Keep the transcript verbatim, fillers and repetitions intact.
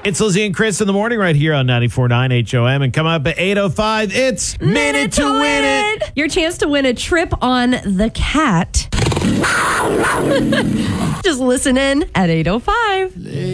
It's Lizzie and Chris in the morning right here on ninety-four point nine H O M. And come up at eight oh five, it's Minute to Win It. Your chance to win a trip on the Cat. Just listen in at eight oh five.